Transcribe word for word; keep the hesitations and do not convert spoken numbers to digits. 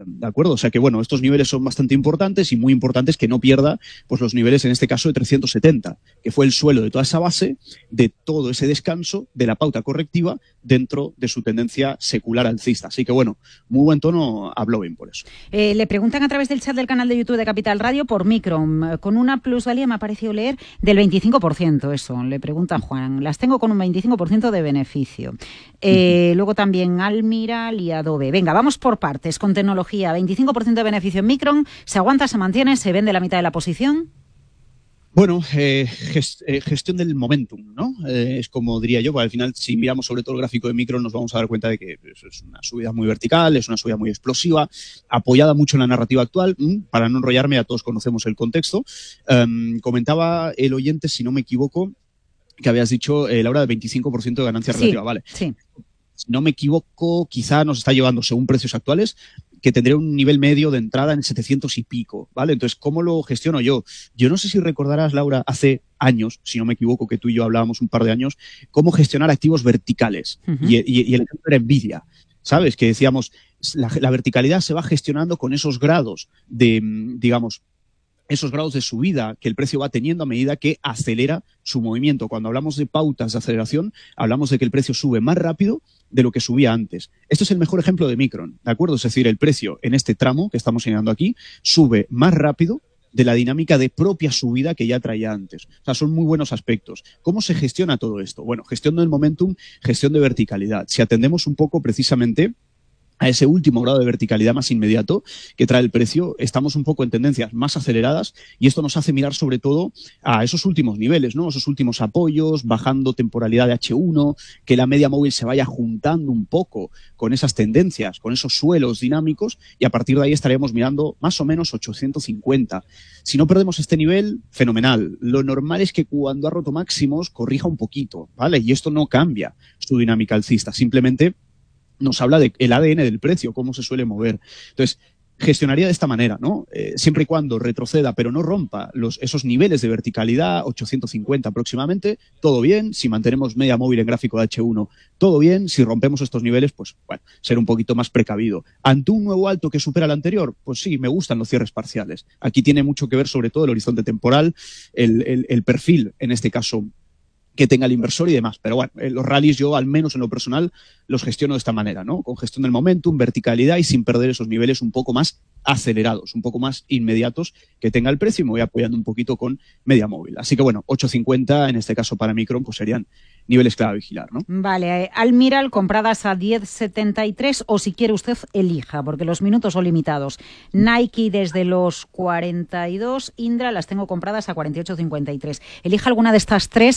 ¿De acuerdo? O sea que, bueno, estos niveles son bastante importantes y muy importantes que no pierda pues los niveles, en este caso, de trescientos setenta, que fue el suelo de toda esa base, de todo ese descanso, de la pauta correctiva dentro de su tendencia secular alcista. Así que, bueno, muy buen tono a Blowin por eso. Eh, le preguntan a través del chat del canal de YouTube de Capital Radio por Micron, con una plusvalía, me ha parecido leer, del veinticinco por ciento, eso, le pregunta Juan. Las tengo con un veinticinco por ciento de beneficio. Eh, uh-huh. Luego también Almiral y Adobe. Venga, vamos por partes, con tecnología. veinticinco por ciento de beneficio en Micron. ¿Se aguanta, se mantiene, se vende la mitad de la posición? Bueno, eh, gest, eh, gestión del momentum, ¿no? Eh, es como diría yo, porque al final, si miramos sobre todo el gráfico de Micron, nos vamos a dar cuenta de que es una subida muy vertical, es una subida muy explosiva, apoyada mucho en la narrativa actual. Para no enrollarme, ya todos conocemos el contexto. Um, comentaba el oyente, si no me equivoco, que habías dicho, eh, Laura, de veinticinco por ciento de ganancia sí, relativa. Vale. Sí. Si no me equivoco, quizá nos está llevando, según precios actuales, que tendría un nivel medio de entrada en setecientos y pico, ¿vale? Entonces, ¿cómo lo gestiono yo? Yo no sé si recordarás, Laura, hace años, si no me equivoco, que tú y yo hablábamos un par de años, cómo gestionar activos verticales. Uh-huh. y, y, y el ejemplo era Nvidia, ¿sabes? Que decíamos, la, la verticalidad se va gestionando con esos grados de, digamos, esos grados de subida que el precio va teniendo a medida que acelera su movimiento. Cuando hablamos de pautas de aceleración, hablamos de que el precio sube más rápido de lo que subía antes. Esto es el mejor ejemplo de Micron, ¿de acuerdo? Es decir, el precio en este tramo que estamos señalando aquí sube más rápido de la dinámica de propia subida que ya traía antes. O sea, son muy buenos aspectos. ¿Cómo se gestiona todo esto? Bueno, gestión del momentum, gestión de verticalidad. Si atendemos un poco precisamente a ese último grado de verticalidad más inmediato que trae el precio, estamos un poco en tendencias más aceleradas y esto nos hace mirar sobre todo a esos últimos niveles, ¿no? Esos últimos apoyos, bajando temporalidad de hache uno, que la media móvil se vaya juntando un poco con esas tendencias, con esos suelos dinámicos y a partir de ahí estaríamos mirando más o menos ochocientos cincuenta. Si no perdemos este nivel, fenomenal. Lo normal es que cuando ha roto máximos corrija un poquito, ¿vale? Y esto no cambia su dinámica alcista, simplemente nos habla del A D N del precio, cómo se suele mover. Entonces, gestionaría de esta manera, ¿no? Eh, siempre y cuando retroceda, pero no rompa los, esos niveles de verticalidad, ochocientos cincuenta aproximadamente, todo bien. Si mantenemos media móvil en gráfico de hache uno, todo bien. Si rompemos estos niveles, pues, bueno, ser un poquito más precavido. ¿Ante un nuevo alto que supera el anterior? Pues sí, me gustan los cierres parciales. Aquí tiene mucho que ver sobre todo el horizonte temporal, el, el, el perfil, en este caso, que tenga el inversor y demás. Pero bueno, los rallies yo, al menos en lo personal, los gestiono de esta manera, ¿no? Con gestión del momentum, verticalidad y sin perder esos niveles un poco más acelerados, un poco más inmediatos que tenga el precio y me voy apoyando un poquito con media móvil. Así que bueno, ocho cincuenta en este caso para Micron pues serían niveles clave a vigilar, ¿no? Vale, Almiral compradas a diez setenta y tres o si quiere usted elija, porque los minutos son limitados. Nike desde los cuarenta y dos, Indra las tengo compradas a cuarenta y ocho cincuenta y tres. Elija alguna de estas tres